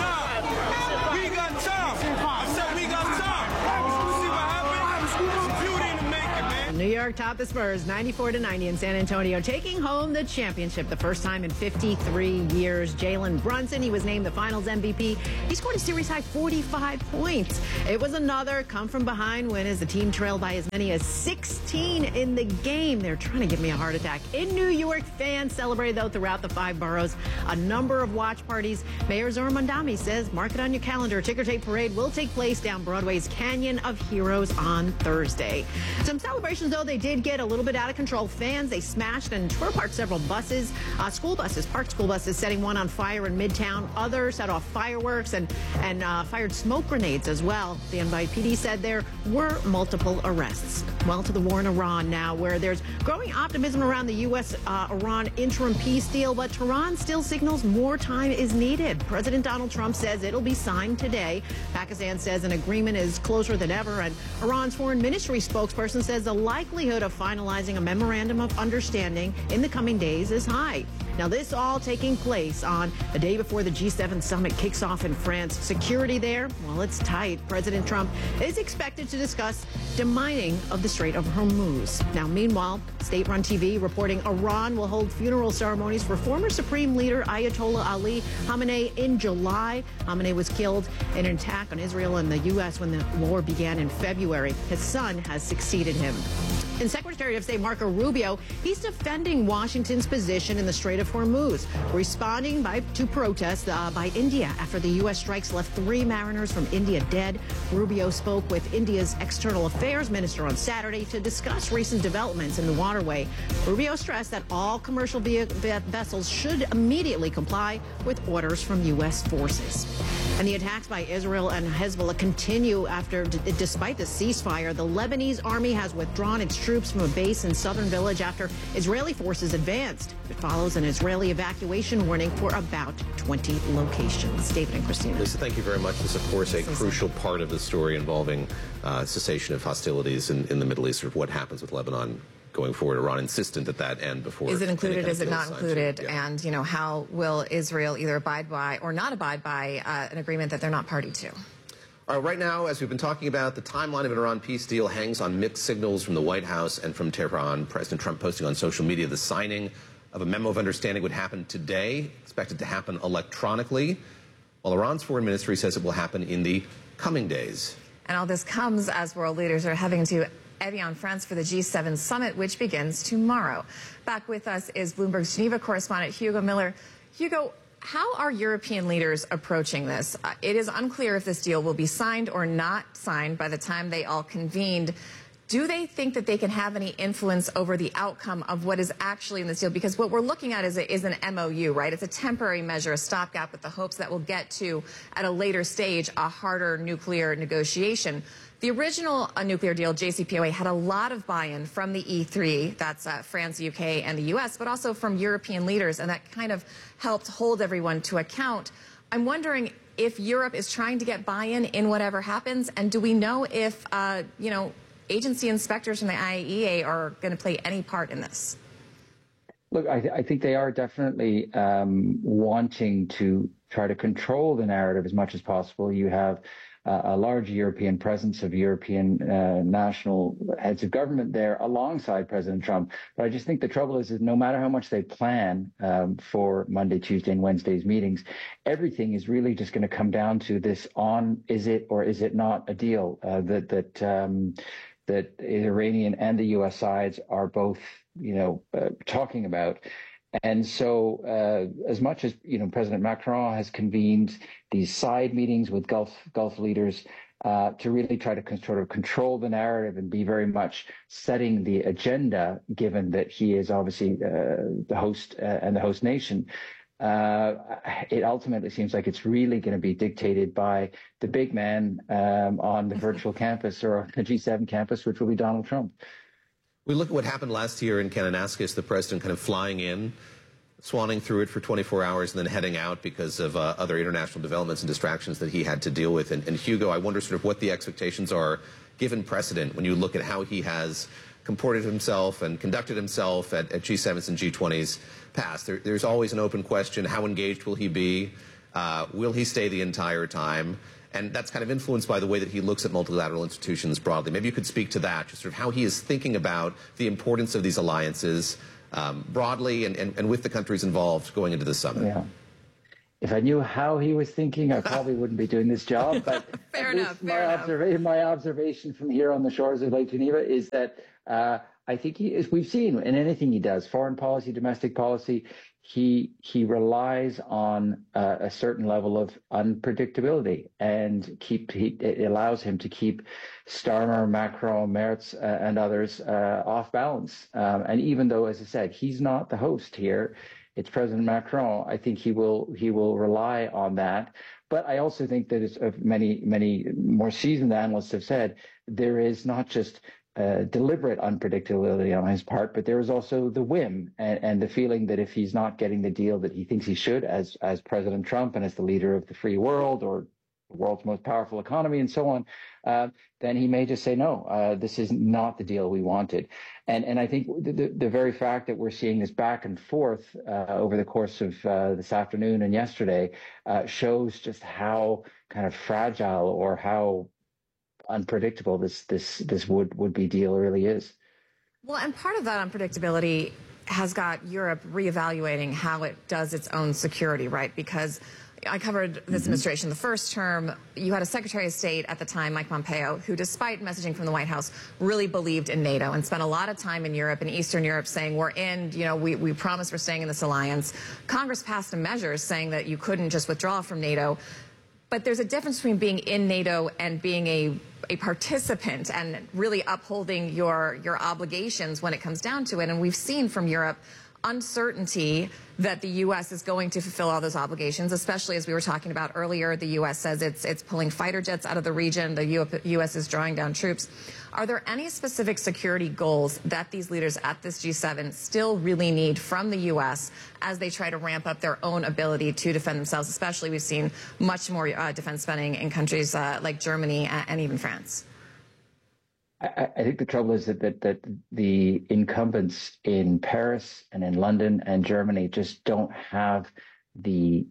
S1: nah, we got time. I said, we got time. You see what happened? It's beauty in the making, man.
S5: New York topped the Spurs 94-90 in San Antonio, taking home the championship the first time in 53 years. Jalen Brunson, he was named the Finals MVP. He scored a series-high 45 points. It was another come-from-behind win as the team trailed by as many as 16 in the game. They're trying to give me a heart attack. In New York, fans celebrated, though, throughout the 5 boroughs. A number of watch parties. Mayor Zohran Mamdani says, mark it on your calendar. Ticker tape parade will take place down Broadway's Canyon of Heroes on Thursday. Some celebrations, though, they did get a little bit out of control. Fans, they smashed and tore apart several buses, school buses, parked school buses, setting one on fire in Midtown. Others set off fireworks and fired smoke grenades as well. The NYPD said there were multiple arrests. Well, to the war in Iran now, where there's growing optimism around the U.S.-Iran interim peace deal, but Tehran still signals more time is needed. President Donald Trump says it'll be signed today. Pakistan says an agreement is closer than ever, and Iran's foreign ministry spokesperson says the likelihood of finalizing a memorandum of understanding in the coming days is high. Now, this all taking place on the day before the G7 summit kicks off in France. Security there, well, it's tight. President Trump is expected to discuss demining of the Strait of Hormuz. Now, meanwhile, state-run TV reporting Iran will hold funeral ceremonies for former Supreme Leader Ayatollah Ali Khamenei in July. Khamenei was killed in an attack on Israel and the U.S. when the war began in February. His son has succeeded him. And Secretary of State Marco Rubio, he's defending Washington's position in the Strait of Hormuz, responding to protests by India after the U.S. strikes left 3 mariners from India dead. Rubio spoke with India's External Affairs Minister on Saturday to discuss recent developments in the waterway. Rubio stressed that all commercial vessels should immediately comply with orders from U.S. forces. And the attacks by Israel and Hezbollah continue despite the ceasefire. The Lebanese army has withdrawn its troops from a base in southern village after Israeli forces advanced. It follows an Israeli evacuation warning for about 20 locations. David and Christina.
S3: Lisa, thank you very much. This is, of course, a crucial part of the story involving cessation of hostilities in the Middle East, of what happens with Lebanon going forward. Iran insistent at that end before.
S2: Is it included? Is it not included?
S3: Yeah.
S2: And, you know, how will Israel either abide by or not abide by an agreement that they're not party to?
S3: All right, right now, as we've been talking about, the timeline of an Iran peace deal hangs on mixed signals from the White House and from Tehran. President Trump posting on social media the signing of a memo of understanding would happen today, expected to happen electronically, while Iran's foreign ministry says it will happen in the coming days.
S2: And all this comes as world leaders are heading to Evian, France for the G7 summit, which begins tomorrow. Back with us is Bloomberg's Geneva correspondent Hugo Miller. Hugo, how are European leaders approaching this? It is unclear if this deal will be signed or not signed by the time they all convened. Do they think that they can have any influence over the outcome of what is actually in this deal? Because what we're looking at is an MOU, right? It's a temporary measure, a stopgap with the hopes that we'll get to, at a later stage, a harder nuclear negotiation. The original nuclear deal, JCPOA, had a lot of buy-in from the E3, that's France, UK, and the US, but also from European leaders, and that kind of helped hold everyone to account. I'm wondering if Europe is trying to get buy-in in whatever happens, and do we know if, agency inspectors from the IAEA are going to play any part in this?
S17: Look, I think they are definitely wanting to try to control the narrative as much as possible. You have a large European presence of European national heads of government there alongside President Trump. But I just think the trouble is no matter how much they plan for Monday, Tuesday, and Wednesday's meetings, everything is really just going to come down to this is it or is it not a deal that the Iranian and the U.S. sides are both, talking about. And so as much as, President Macron has convened these side meetings with Gulf leaders to really try to sort of control the narrative and be very much setting the agenda, given that he is obviously the host and the host nation, it ultimately seems like it's really going to be dictated by the big man on the virtual campus or the G7 campus, which will be Donald Trump.
S3: We look at what happened last year in Kananaskis, the president kind of flying in, swanning through it for 24 hours and then heading out because of other international developments and distractions that he had to deal with. And Hugo, I wonder sort of what the expectations are, given precedent, when you look at how he has comported himself and conducted himself at G7s and G20s past. There's always an open question: how engaged will he be? Will he stay the entire time? And that's kind of influenced by the way that he looks at multilateral institutions broadly. Maybe you could speak to that, just sort of how he is thinking about the importance of these alliances broadly and with the countries involved going into this summit.
S17: Yeah. If I knew how he was thinking, I probably wouldn't be doing this job. But
S2: fair enough.
S17: My observation from here on the shores of Lake Geneva is that I think we've seen in anything he does, foreign policy, domestic policy, he relies on a certain level of unpredictability, and it allows him to keep Starmer, Macron, Merz, and others off balance. And even though, as I said, he's not the host here, it's President Macron, I think he will rely on that. But I also think that, as many more seasoned analysts have said, there is not just deliberate unpredictability on his part, but there is also the whim and the feeling that if he's not getting the deal that he thinks he should as President Trump and as the leader of the free world or the world's most powerful economy and so on, then he may just say, no, this is not the deal we wanted. And I think the very fact that we're seeing this back and forth over the course of this afternoon and yesterday shows just how kind of fragile or how unpredictable this would-be deal really is.
S2: Well, and part of that unpredictability has got Europe reevaluating how it does its own security, right? Because I covered this administration the first term. You had a Secretary of State at the time, Mike Pompeo, who, despite messaging from the White House, really believed in NATO and spent a lot of time in Europe and Eastern Europe saying, we're in, we promise we're staying in this alliance. Congress passed some measures saying that you couldn't just withdraw from NATO. But there's a difference between being in NATO and being a participant and really upholding your obligations when it comes down to it. And we've seen from Europe uncertainty that the U.S. is going to fulfill all those obligations, especially as we were talking about earlier. The U.S. says it's pulling fighter jets out of the region. The U.S. is drawing down troops. Are there any specific security goals that these leaders at this G7 still really need from the U.S. as they try to ramp up their own ability to defend themselves? Especially, we've seen much more defense spending in countries like Germany and even France.
S17: I think the trouble is that the incumbents in Paris and in London and Germany just don't have the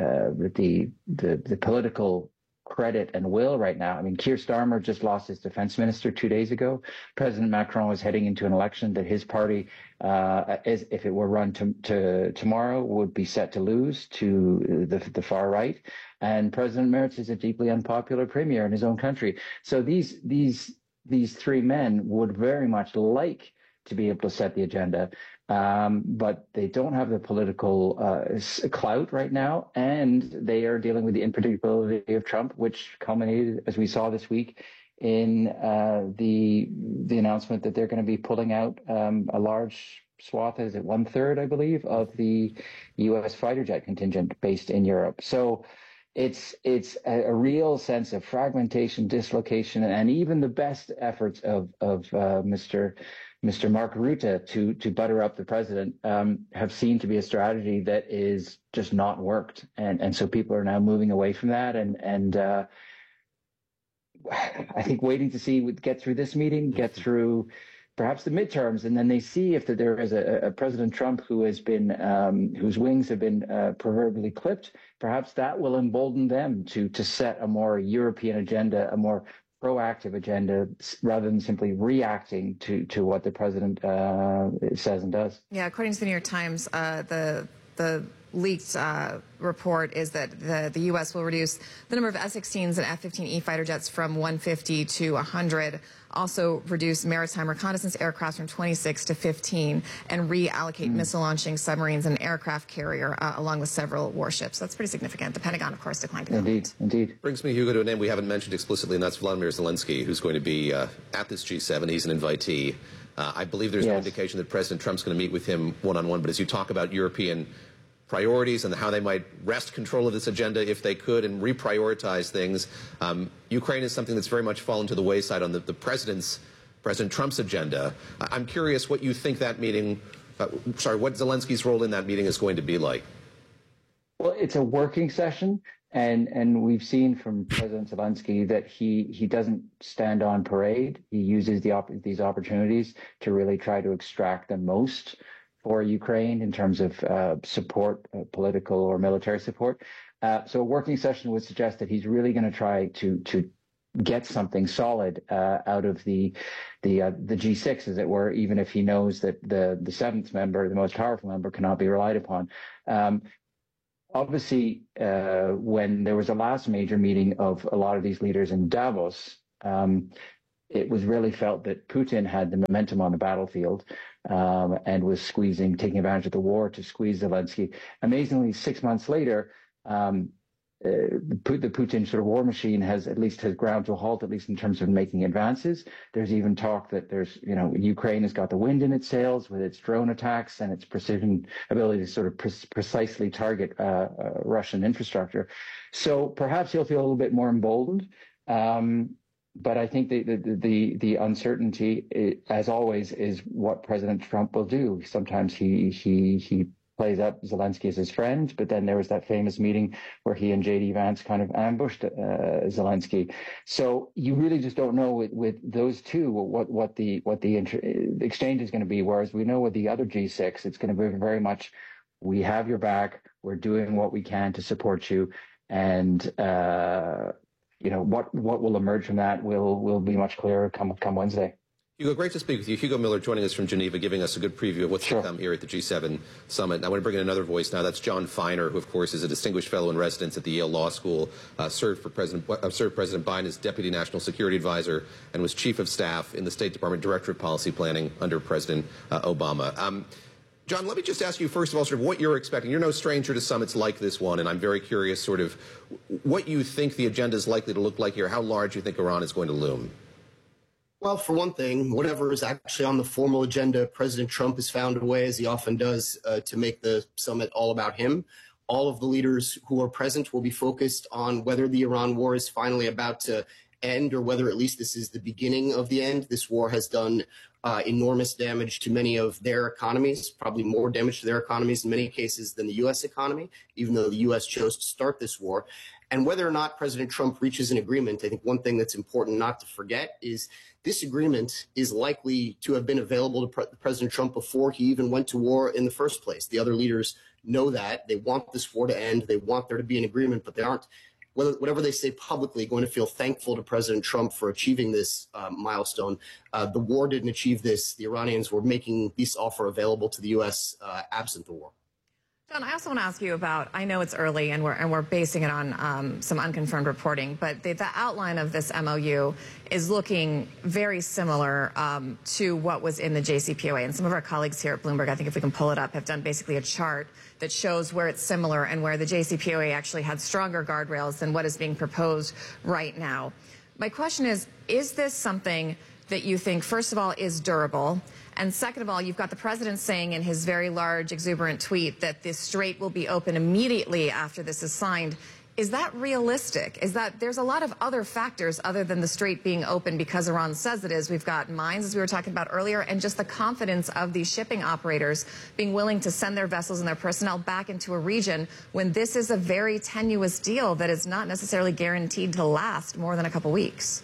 S17: political credit and will right now. I mean, Keir Starmer just lost his defense minister 2 days ago. President Macron is heading into an election that his party, if it were run tomorrow, would be set to lose to the far right. And President Merz is a deeply unpopular premier in his own country. So these three men would very much like to be able to set the agenda, but they don't have the political clout right now, and they are dealing with the unpredictability of Trump, which culminated, as we saw this week, in the announcement that they're going to be pulling out a large swath, is it 1/3, I believe, of the U.S. fighter jet contingent based in Europe. So it's a real sense of fragmentation, dislocation, and even the best efforts of Mr. Mark Rutte to butter up the president have seemed to be a strategy that is just not worked, and so people are now moving away from that, and I think waiting to see get through this meeting, get through perhaps the midterms, and then they see if there is a President Trump who has been whose wings have been proverbially clipped. Perhaps that will embolden them to set a more European agenda, a more proactive agenda, rather than simply reacting to what the president says and does.
S2: Yeah, according to the New York Times, the leaked report is that the U.S. will reduce the number of F-16s and F-15E fighter jets from 150 to 100, also reduce maritime reconnaissance aircraft from 26 to 15, and reallocate missile launching submarines and aircraft carrier along with several warships. That's pretty significant. The Pentagon, of course, declined to comment.
S17: Indeed.
S3: Brings me, Hugo, to a name we haven't mentioned explicitly, and that's Volodymyr Zelensky, who's going to be at this G7. He's an invitee. I believe there's no indication that President Trump's going to meet with him one-on-one, but as you talk about European priorities and how they might wrest control of this agenda if they could and reprioritize things. Ukraine is something that's very much fallen to the wayside on President Trump's agenda. I'm curious what you think that meeting, what Zelensky's role in that meeting is going to be like.
S17: Well, it's a working session, and we've seen from President Zelensky that he doesn't stand on parade. He uses these opportunities to really try to extract the most for Ukraine in terms of support, political or military support. So a working session would suggest that he's really going to try to get something solid out of the G6, as it were, even if he knows that the seventh member, the most powerful member, cannot be relied upon. Obviously, when there was a last major meeting of a lot of these leaders in Davos, it was really felt that Putin had the momentum on the battlefield and was taking advantage of the war to squeeze Zelensky. Amazingly, 6 months later, the Putin sort of war machine has ground to a halt, at least in terms of making advances. There's even talk that Ukraine has got the wind in its sails with its drone attacks and its precision ability to sort of precisely target Russian infrastructure. So perhaps he'll feel a little bit more emboldened. But I think the uncertainty, as always, is what President Trump will do. Sometimes he plays up Zelensky as his friend, but then there was that famous meeting where he and J.D. Vance kind of ambushed Zelensky. So you really just don't know with those two what the exchange is going to be. Whereas we know with the other G6, it's going to be very much, we have your back, we're doing what we can to support you, and what will emerge from that will be much clearer come Wednesday.
S3: Hugo, great to speak with you. Hugo Miller joining us from Geneva, giving us a good preview of what's to come here at the G7 summit. And I want to bring in another voice now. That's John Feiner, who, of course, is a distinguished fellow in residence at the Yale Law School, served President Biden as Deputy National Security Advisor, and was Chief of Staff in the State Department Director of Policy Planning under President Obama. John, let me just ask you, first of all, sort of what you're expecting. You're no stranger to summits like this one, and I'm very curious sort of what you think the agenda is likely to look like here, how large you think Iran is going to loom.
S6: Well, for one thing, whatever is actually on the formal agenda, President Trump has found a way, as he often does, to make the summit all about him. All of the leaders who are present will be focused on whether the Iran war is finally about to end, or whether at least this is the beginning of the end. This war has done enormous damage to many of their economies, probably more damage to their economies in many cases than the U.S. economy, even though the U.S. chose to start this war. And whether or not President Trump reaches an agreement, I think one thing that's important not to forget is this agreement is likely to have been available to President Trump before he even went to war in the first place. The other leaders know that. They want this war to end. They want there to be an agreement, but they aren't, whatever they say publicly, going to feel thankful to President Trump for achieving this milestone. The war didn't achieve this. The Iranians were making this offer available to the U.S. Absent the war.
S2: John, I also want to ask you about, I know it's early and we're basing it on some unconfirmed reporting, but the outline of this MOU is looking very similar to what was in the JCPOA. And some of our colleagues here at Bloomberg, I think if we can pull it up, have done basically a chart that shows where it's similar and where the JCPOA actually had stronger guardrails than what is being proposed right now. My question is this something that you think, first of all, is durable? And second of all, you've got the president saying in his very large, exuberant tweet that this strait will be open immediately after this is signed. Is that realistic? Is that there's a lot of other factors other than the strait being open because Iran says it is. We've got mines, as we were talking about earlier, and just the confidence of these shipping operators being willing to send their vessels and their personnel back into a region when this is a very tenuous deal that is not necessarily guaranteed to last more than a couple weeks.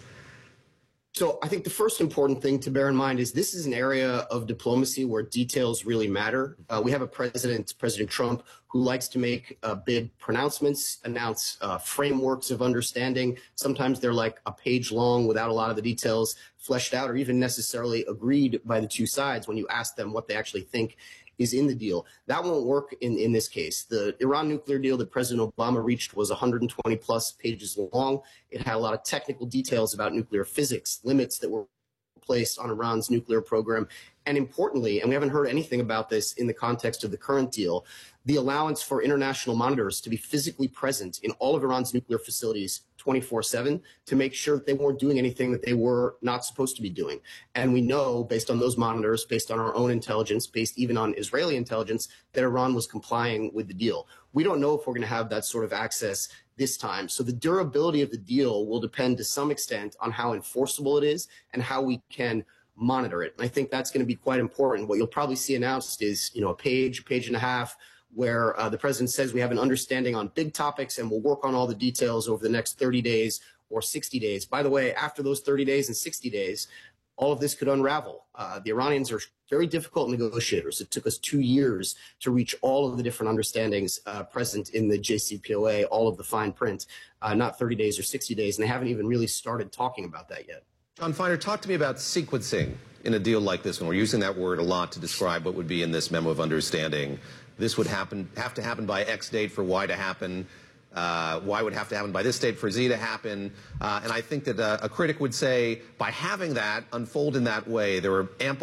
S6: So I think the first important thing to bear in mind is this is an area of diplomacy where details really matter. We have a president, President Trump, who likes to make big pronouncements, announce frameworks of understanding. Sometimes they're like a page long without a lot of the details fleshed out or even necessarily agreed by the two sides when you ask them what they actually think is in the deal. That won't work in this case. The Iran nuclear deal that President Obama reached was 120 plus pages long. It had a lot of technical details about nuclear physics, limits that were placed on Iran's nuclear program. And importantly, and we haven't heard anything about this in the context of the current deal, the allowance for international monitors to be physically present in all of Iran's nuclear facilities 24/7 to make sure that they weren't doing anything that they were not supposed to be doing. And we know, based on those monitors, based on our own intelligence, based even on Israeli intelligence, that Iran was complying with the deal. We don't know if we're going to have that sort of access this time. So the durability of the deal will depend to some extent on how enforceable it is and how we can monitor it. And I think that's going to be quite important. What you'll probably see announced is, a page and a half, where the president says we have an understanding on big topics and we'll work on all the details over the next 30 days or 60 days. By the way, after those 30 days and 60 days, all of this could unravel. The Iranians are very difficult negotiators. It took us 2 years to reach all of the different understandings present in the JCPOA, all of the fine print, not 30 days or 60 days, and they haven't even really started talking about that yet.
S3: John Feiner, talk to me about sequencing in a deal like this one. We're using that word a lot to describe what would be in this memo of understanding. This would have to happen by X date for Y to happen. Y would have to happen by this date for Z to happen. And I think that a critic would say, by having that unfold in that way, there are ample